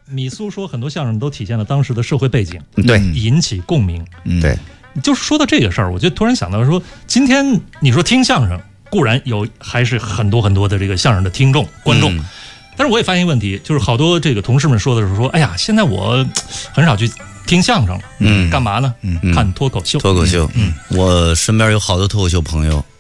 米苏说很多相声都体现了当时的社会背景， 对， 引起共鸣。 对， 就是说到这个事儿，我就突然想到说，今天你说听相声，固然还是很多很多的这个相声的听众观众，但是我也发现一个问题，就是好多这个同事们说的是说，哎呀，现在我很少去听相声了，干嘛呢？看脱口秀。 我身边有好多脱口秀朋友，